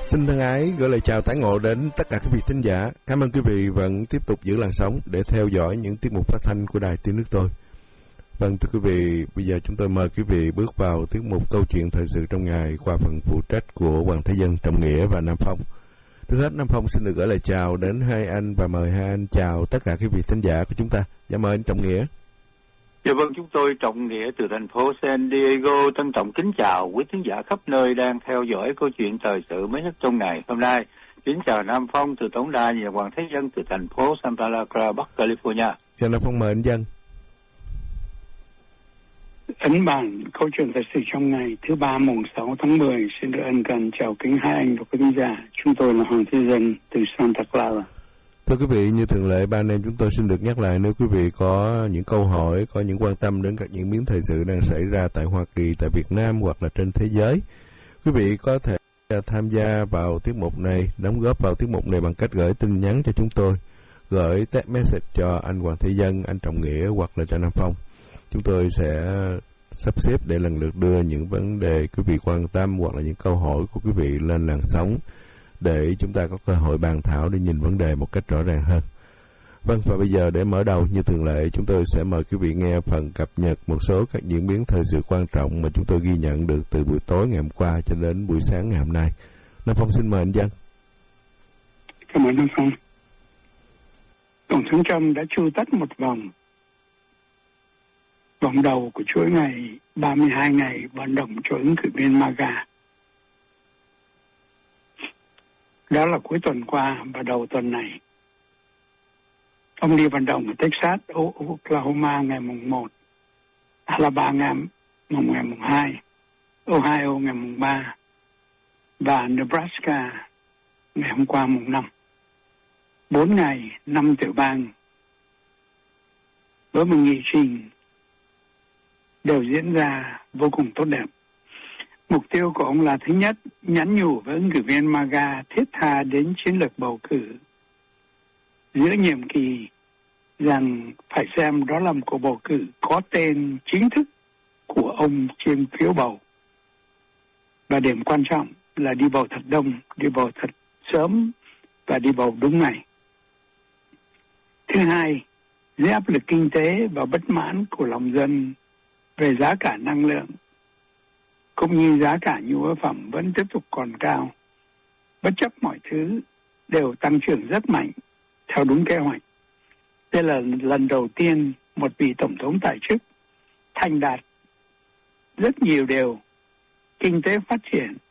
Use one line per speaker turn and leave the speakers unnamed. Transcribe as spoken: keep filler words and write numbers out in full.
Xin thân ái gửi lời chào tái ngộ đến tất cả quý vị thính giả. Cảm ơn quý vị vẫn tiếp tục giữ làn sóng để theo dõi những tiết mục phát thanh của Đài Tiếng Nước Tôi. Vâng, thưa quý vị, bây giờ chúng tôi mời quý vị bước vào tiết mục câu chuyện thời sự trong ngày qua phần phụ trách của Hoàng Thế Dân, Trọng Nghĩa và Nam Phong. Trước hết, Nam Phong xin được gửi lời chào đến hai anh và mời hai anh chào tất cả quý vị thính giả của chúng ta. Dạ mời anh Trọng Nghĩa.
Dạ vâng, chúng tôi Trọng Nghĩa từ thành phố San Diego trân trọng kính chào quý thính giả khắp nơi đang theo dõi câu chuyện thời sự mới nhất trong ngày hôm nay. Kính chào Nam Phong từ tổng đài và Hoàng Thế Dân từ thành phố Santa Clara, Bắc California.
Dạ Nam Phong mời anh Dân.
Ấn bản câu chuyện thời sự trong ngày thứ ba mùng sáu tháng mười xin được ân cần chào kính hai anh và quý thính giả. Chúng tôi là Hoàng Thế Dân từ Santa Clara.
Thưa quý vị, như thường lệ, ba anh em chúng tôi xin được nhắc lại, nếu quý vị có những câu hỏi, có những quan tâm đến các diễn biến thời sự đang xảy ra tại Hoa Kỳ, tại Việt Nam hoặc là trên thế giới, quý vị có thể tham gia vào tiết mục này, đóng góp vào tiết mục này bằng cách gửi tin nhắn cho chúng tôi, gửi text message cho anh Hoàng Thế Dân, anh Trọng Nghĩa hoặc là cho Nam Phong. Chúng tôi sẽ sắp xếp để lần lượt đưa những vấn đề quý vị quan tâm hoặc là những câu hỏi của quý vị lên làn sóng, để chúng ta có cơ hội bàn thảo để nhìn vấn đề một cách rõ ràng hơn. Vâng, và bây giờ để mở đầu như thường lệ, chúng tôi sẽ mời quý vị nghe phần cập nhật một số các diễn biến thời sự quan trọng mà chúng tôi ghi nhận được từ buổi tối ngày hôm qua cho đến buổi sáng ngày hôm nay. Nam Phong xin mời anh Dân.
Cảm ơn Nam Phong. Tổng thống Trump đã chu tất một vòng vòng đầu của chuỗi ngày ba mươi hai ngày vận động cho ứng cử viên MAGA. Đó là cuối tuần qua và đầu tuần này. Ông đi vận động ở Texas, Oklahoma ngày mùng một, Alabama mùng ngày mùng hai, Ohio ngày mùng ba và Nebraska ngày hôm qua mùng năm. Bốn ngày, năm tiểu bang với một nghị trình đều diễn ra vô cùng tốt đẹp. Mục tiêu của ông là thứ nhất, nhắn nhủ với ứng cử viên MAGA thiết tha đến chiến lược bầu cử giữa nhiệm kỳ rằng phải xem đó là một cuộc bầu cử có tên chính thức của ông trên phiếu bầu. Và điểm quan trọng là đi bầu thật đông, đi bầu thật sớm và đi bầu đúng ngày. Thứ hai, dưới áp lực kinh tế và bất mãn của lòng dân về giá cả năng lượng, cũng như giá cả nhu yếu phẩm vẫn tiếp tục còn cao, bất chấp mọi thứ đều tăng trưởng rất mạnh theo đúng kế hoạch. Đây là lần đầu tiên một vị tổng thống tại chức thành đạt rất nhiều điều, kinh tế phát triển